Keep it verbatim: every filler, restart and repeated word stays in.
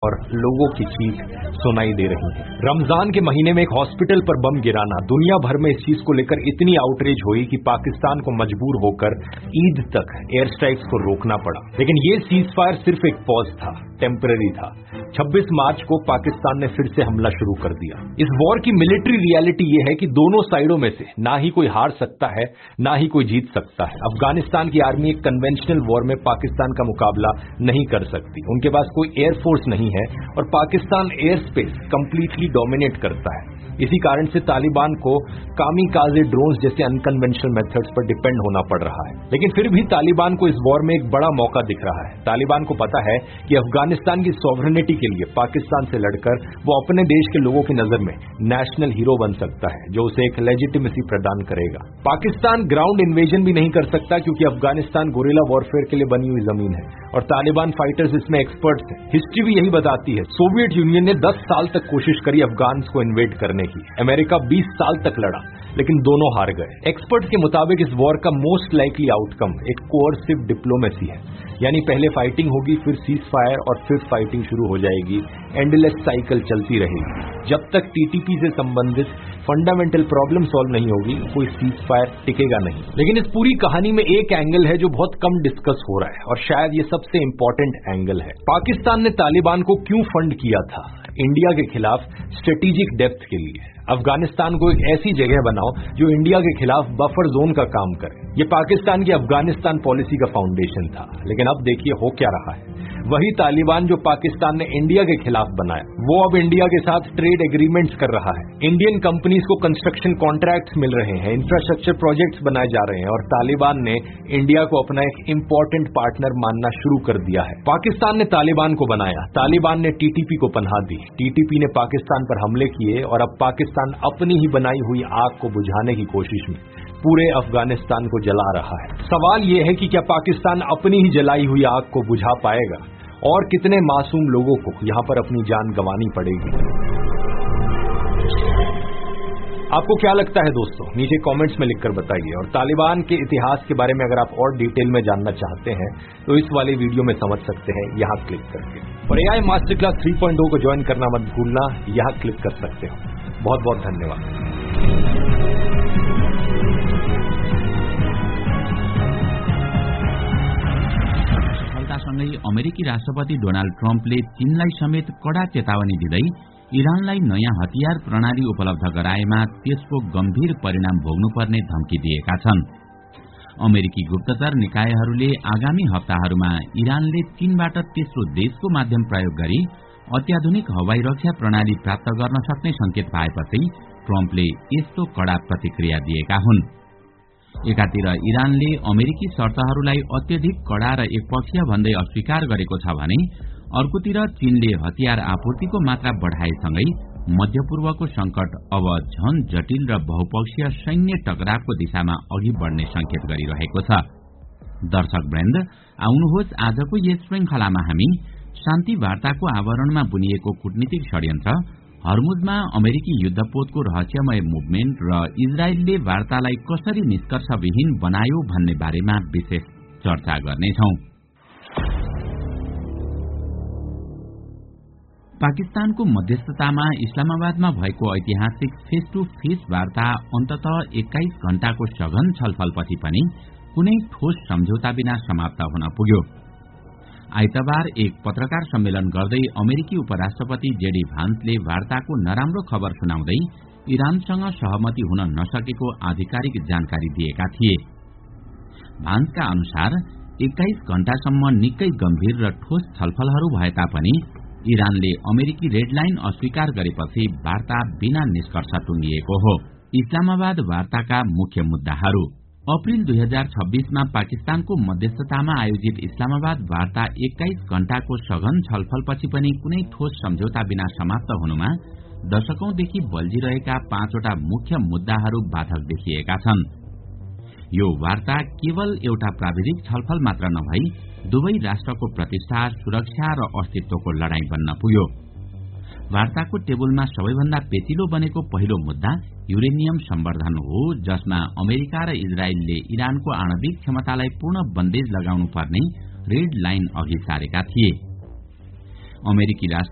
और लोगों की चीख सुनाई दे रही है। रमजान के महीने में एक हॉस्पिटल पर बम गिराना, दुनिया भर में इस चीज को लेकर इतनी आउटरीच हुई कि पाकिस्तान को मजबूर होकर ईद तक एयर स्ट्राइक्स को रोकना पड़ा। लेकिन ये सीज फायर सिर्फ एक पॉज था, टेम्पररी था। छब्बीस मार्च को पाकिस्तान ने फिर से हमला शुरू कर दिया। इस वॉर की मिलिट्री रियलिटी ये है कि दोनों साइडों में से ना ही कोई हार सकता है, ना ही कोई जीत सकता है। अफगानिस्तान की आर्मी एक कन्वेंशनल वॉर में पाकिस्तान का मुकाबला नहीं कर सकती। उनके पास कोई एयरफोर्स नहीं है और Pakistan air space completely dominate करता है। इसी कारण से तालिबान को कामिकाजे ड्रोन्स जैसे अनकन्वेंशनल मेथड्स पर डिपेंड होना पड़ रहा है। लेकिन फिर भी तालिबान को इस वॉर में एक बड़ा मौका दिख रहा है। तालिबान को पता है कि अफगानिस्तान की सॉवरेनिटी के लिए पाकिस्तान से लड़कर वो अपने देश के लोगों की नजर में नेशनल हीरो बन सकता है, जो उसे एक लेजिटिमेसी प्रदान करेगा। पाकिस्तान ग्राउंड इन्वेजन भी नहीं कर सकता क्योंकि अफगानिस्तान गोरिल्ला वॉरफेयर के लिए बनी हुई जमीन है और तालिबान फाइटर्स इसमें एक्सपर्ट्स हैं। हिस्ट्री भी यही बताती है। सोवियत यूनियन ने दस साल तक कोशिश करी अफगान्स को इन्वेड करने की। अमेरिका बीस साल तक लड़ा, लेकिन दोनों हार गए। एक्सपर्ट्स के मुताबिक इस वॉर का मोस्ट लाइकली आउटकम एक कोअर्सिव डिप्लोमेसी है, यानी पहले फाइटिंग होगी, फिर सीज फायर और फिर फाइटिंग शुरू हो जाएगी। एंडलेस साइकिल चलती रहेगी। जब तक टीटीपी से संबंधित फंडामेंटल प्रॉब्लम सॉल्व नहीं होगी, कोई सीज फायर टिकेगा नहीं। लेकिन इस पूरी कहानी में एक एंगल है जो बहुत कम डिस्कस हो रहा है और शायद ये सबसे इंपॉर्टेंट एंगल है। पाकिस्तान ने तालिबान को क्यों फंड किया था? इंडिया के खिलाफ स्ट्रेटेजिक डेप्थ के लिए। अफगानिस्तान को एक ऐसी जगह बनाओ जो इंडिया के खिलाफ बफर जोन का काम करे। ये पाकिस्तान की अफगानिस्तान पॉलिसी का फाउंडेशन था। लेकिन अब देखिए हो क्या रहा है। वही तालिबान जो पाकिस्तान ने इंडिया के खिलाफ बनाया, वो अब इंडिया के साथ ट्रेड एग्रीमेंट्स कर रहा है। इंडियन कंपनीज को कंस्ट्रक्शन कॉन्ट्रैक्ट्स मिल रहे हैं, इंफ्रास्ट्रक्चर प्रोजेक्ट्स बनाए जा रहे हैं और तालिबान ने इंडिया को अपना एक इंपॉर्टेंट पार्टनर मानना शुरू कर दिया है। पाकिस्तान ने तालिबान को बनाया, तालिबान ने टीटीपी को पनाह दी, टीटीपी ने पाकिस्तान पर हमले किए और अब पाकिस्तान अपनी ही बनाई हुई आग को बुझाने की कोशिश में पूरे अफगानिस्तान को जला रहा है। सवाल यह है कि क्या पाकिस्तान अपनी ही जलाई हुई आग को बुझा पाएगा और कितने मासूम लोगों को यहां पर अपनी जान गंवानी पड़ेगी? आपको क्या लगता है दोस्तों? नीचे कमेंट्स में लिखकर बताइए। और तालिबान के इतिहास के बारे में अगर आप और डिटेल में जानना चाहते हैं तो इस वाले वीडियो में समझ सकते हैं यहां क्लिक करके। और AI master class three point ओ को ज्वाइन करना मत भूलना, यहां क्लिक कर सकते हो। बहुत बहुत धन्यवाद। सँगै अमेरिकी राष्ट्रपति डोनाल्ड ट्रम्पले चीनलाई समेत कड़ा चेतावनी दिँदै इरानलाई नयाँ हतियार प्रणाली उपलब्ध गराएमा त्यसको गम्भीर परिणाम भोग्नुपर्ने धम्की दिएका छन्। अमेरिकी गुप्तचर निकायहरूले आगामी हप्ताहरूमा इरानले चीनबाट तेस्रो देशको माध्यम प्रयोग गरी अत्याधुनिक हवाई रक्षा प्रणाली प्राप्त गर्न सक्ने संकेत पाएपछि ट्रम्पले यस्तो कड़ा प्रतिक्रिया दिएका हुन्। एकातिर इरानले अमेरिकी शर्तहरूलाई अत्यधिक कड़ा र एकपक्षीय भन्दै अस्वीकार गरेको छ भने अर्कोतिर चीनले हतियार आपूर्तिको मात्रा बढ़ाएसँगै मध्यपूर्वको संकट अब झन जटिल र बहुपक्षीय सैन्य टकरावको दिशामा अघि बढ़ने संकेत गरिरहेको छ। दर्शक वृन्द, आउनुहोस् आजको यस श्रृंखलामा हामी शान्ति वार्ताको आवरणमा बुनिएको कूटनीतिक षड्यन्त्र, हर्मुजमा अमेरिकी युद्धपोतको रहस्यमय मुभमेन्ट र इजरायलले वार्तालाई कसरी निष्कर्षविहीन बनायो भन्ने बारेमा विशेष चर्चा गर्नेछौं। पाकिस्तानको मध्यस्थतामा इस्लामाबादमा भएको ऐतिहासिक फेस टू फेस वार्ता अन्ततः एक्काइस घण्टाको सघन छलफलपछि पनि कुनै ठोस सम्झौता बिना समाप्त हुन पुग्यो। आइतबार एक पत्रकार सम्मेलन गर्दै अमेरिकी उपराष्ट्रपति जेडी भान्सले वार्ताको नराम्रो खबर सुनाउँदै इरानसँग सहमति हुन नसकेको आधिकारिक जानकारी दिएका थिए। भान्सका अनुसार एक्काइस घण्टासम्म निकै गम्भीर र ठोस छलफलहरू भए तापनि इरानले अमेरिकी रेड लाइन अस्वीकार गरेपछि वार्ता बिना निष्कर्ष टुंगिएको हो। इस्लामाबाद वार्ताका मुख्य मुद्दाहरू: अप्रिल दुई हजार छब्बीसमा पाकिस्तानको मध्यस्थतामा आयोजित इस्लामाबाद वार्ता एक्काइस घण्टाको सघन छलफलपछि पनि कुनै ठोस सम्झौता बिना समाप्त हुनुमा दशकौंदेखि बल्झिरहेका पाँचवटा मुख्य मुद्दाहरू बाधक देखिएका छन्। यो वार्ता केवल एउटा प्राविधिक छलफल मात्र नभई दुवै राष्ट्रको प्रतिष्ठा, सुरक्षा र अस्तित्वको लडाईँ बन्न पुग्यो। वार्ताको टेबलमा सबैभन्दा पेचिलो बनेको पहिलो मुद्दा युरेनियम सम्वर्धन हो, जसमा अमेरिका र इजरायलले इरानको आणविक क्षमतालाई पूर्ण बन्देज लगाउनु पर्ने रेड लाइन अघि सारेका थिए। अमेरिकी